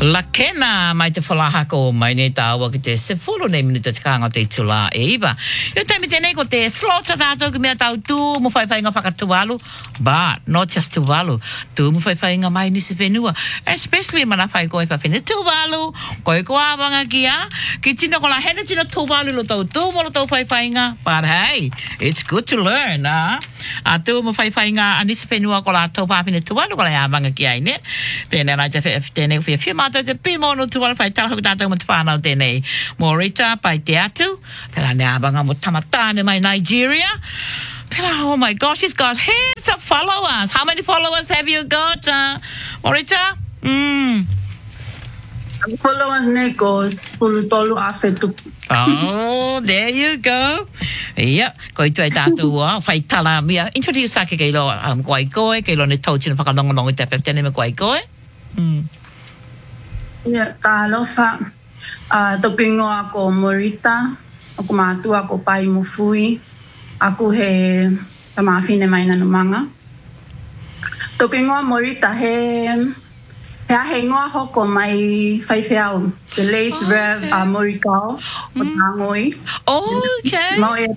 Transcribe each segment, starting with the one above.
Lakena mai te whalaha ko mai nei tāua ki te sepulu nei minuta te kānga te tula e iwa. Io taimi tēnei ko te slota tātou ki mea tau tū mo whaiwhainga whakatuwalu, but not just tuwalu, tū mo whaiwhainga mai nisi whenua, especially mana whai koe whawhine tuwalu, koe ko awanga kia, ki tina ko la hene tina tuwalu lo tau tū mo lo tau whaiwhainga, but hey, it's good to learn, a tū mo whaiwhainga a nisi whenua ko la tau whawhine tuwalu ko la awanga kia ine, tēnei rai te tēnei ko whia mātou te pimono tuwala whai tālau tātou mo te whānau tēnei. Morita, pai te atu. Tēnā ne abanga mo tamatāne mai Nigeria. Tēnā, oh my gosh, he's got heaps of followers. How many followers have you got, Morita? Followers ne ko 10 tolu afetu. Oh, there you go. Yep, ko i tui tātou whai tala mia. Introduce ake kei lo Goigoe, kei lo ne tau tina whakalongonongo te peptene me Goigoe. Ya, talofa. Toki ingoa ako Morita. Ako mātua ako pai mufui. Ako he tamawhine mai na numanga. Toki ingoa Morita he ahe ingoa hoko mai whaiwheau. The late Rev Morikau o Tāngoi. Okay. Mau e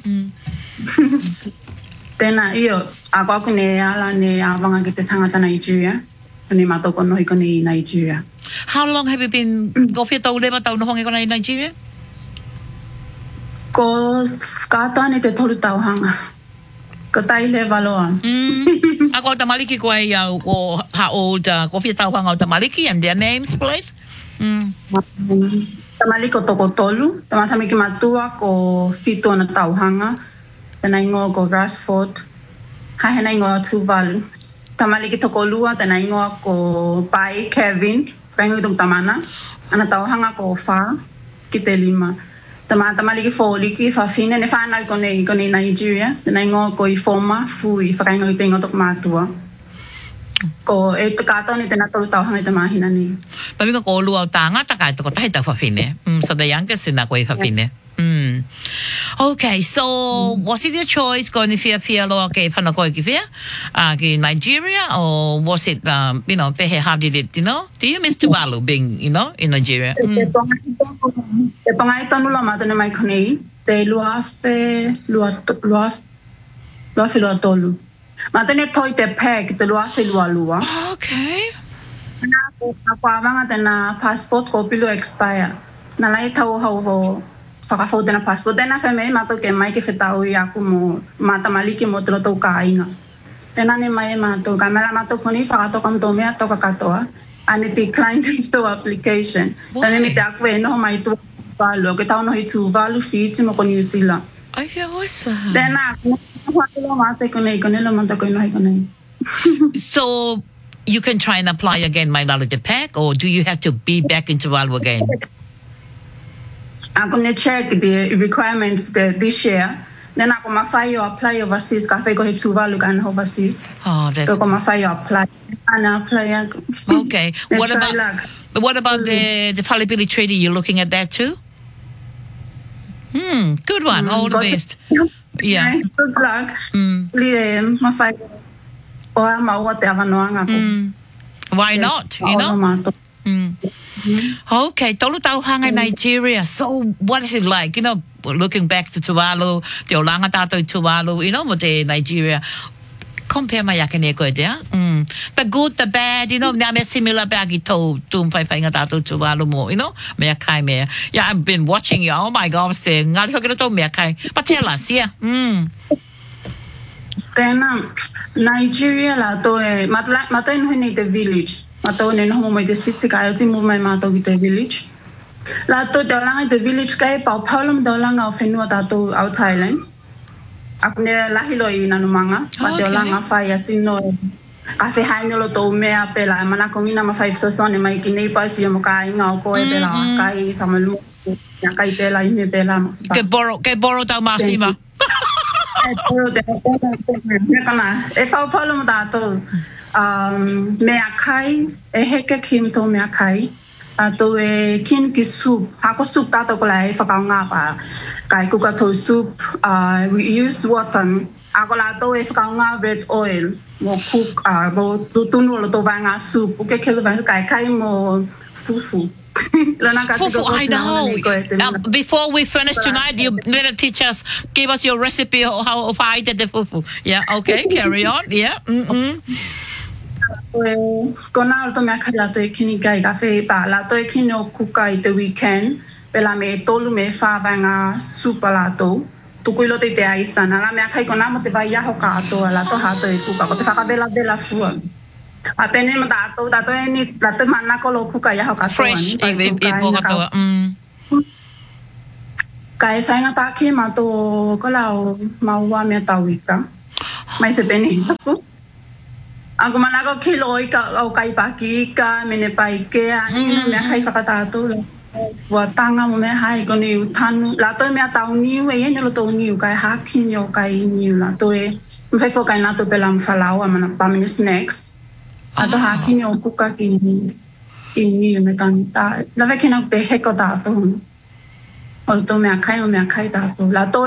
tēnā io, ako ne ala ne awanga ki te tangata Nigeria. Kone mātoko nohi kone i Nigeria. How long have you been gofia tau lewa tau nohonge kona i Nigeria? Ko kātoa ne te toru tauhanga. Ko tai lewa loa. Ako o tamaliki koe i au ko how old gofia tauhanga o tamaliki and their names, please? Tamaliki o toko tolu. Tamatami ki matua ko whitu ana tauhanga. Tēnā ingoa ko Rashford. Hahena ingoa Tuvalu. Tamaliki toko lua, tēnā ingoa ko pai Kevin. Rengu tung tamana, ana tauhanga ko wha, ki te 5. Tamaliki whōliki, whawhine, ne whānau kone Nigeria, tēnā ingoa ko i whoma, fui, whakaingo i te ingo tok mātua. Ko e te kātau ni tēnā toru tauhanga i te mahina ni. Pamika ko lua o tāngata kai toko tahi tau whawhine. So the youngest in a koe whawhine. Okay, so was it your choice going to fia loa ke whana koe ki whia? Ki Nigeria, or was it, pehe, how did it, do you miss Tuvalu being, in Nigeria? Te pangai tonu la matane mai konei, te luafe lua tolu. Matane toi te peg, te luafe lua. Okay. Ako awanga tēnā passport ko pilu expire. Nā lai tau hau whakawhau tēnā passport. Tēnā whemei mātou ke mai ke whetau i aku mo mātamaliki mo tino tau kāinga. Tēnā ne mai mātou. Ka mela mātou koni whakatoka mto mea toka katoa. And it declined to application. Tēnā me te aku e noho mai Tuvalu. Ke tau nohi Tuvalu whiti mo ko New Zealand. Ai whia oisa. Tēnā, whakilo mātou konei, konei mātou koe nohi konei. So, you can try and apply again, my Lala de Pack, or do you have to be back in Tuvalu again? I'm going to check the requirements this year. Then I'm going to apply overseas. I go to Tuvalu and overseas. Oh, that's so I'm going to apply. And apply. Okay. What about the Falibili Treaty? You're looking at that too? Good one. All the best. Yeah. Nice. Good luck. Why not? Okay, tolu tauhanga Nigeria. So what is it like? Looking back to Tuvalu, te olanga tātou Tuvalu, mo te Nigeria. Compare mai ake ne koe te, The good, the bad, nea mea similar bagi tau whaiwhainga tātou Tuvalu mo, mea kai mea. Yeah, I've been watching you. Oh my God, se ngari hokera tau mea kai. But tell us, yeah. Tēnā, Nigeria la to e, mato e nohi nei te village. Mato ne noho mo i te city ka oti mo mai mato ki te village. La to te olanga i te village ka e pau paulam te olanga o whenua tātou au Thailand. Aku ne lahilo i nanumanga. Ma te olanga whai atino e ka whehainolo tō mea pela. E manako ngina ma whai sosone mai ki nei paisi o mo ka inga o koe pela. Kai tamalu. Kai pela i me pela. Ke boro tau masima. E pau mo tātou mea kai, e heke kim tō mea kai, tō e kin ki soup, hako soup tātou ko lai whakao ngā pā, kai kuka tō soup, we use water, ako lato e whakaunga red oil mo cook mo tutunu lo to vanga soup uke kelo vanga kai mo fufu. Fufu, I know. Before we finish tonight, you better teach us, give us your recipe of how I did the fufu. Yeah, okay, carry on. Yeah. Kona to me kala to kini gai ka se pa la to kini o kukai the weekend pela me tolu me fa vanga super la to tukuilo te ai sana la me kai kona mo te vai ya ho ka to la to ha to kuka ko te fa ka bela fua apene mo ta to ni la to mana ko lo kuka ya ho ka fresh e po ka to kai fa nga ta ki ma to ko la o ma wa me ta wika mai se beni ku ako manako kiloi ka o kai paki ka mene pai ke ani me kai whakatato wa tanga mo me hai ko ni utanu la to me atau ni we ne lo to ni kai hakin yo kai ni la to e me fai fokai na to pelam falau mana pa mini snacks ato hakin yo kuka ki ni me tanta la ve ke na pe he ko ta to o to me akai ta to la to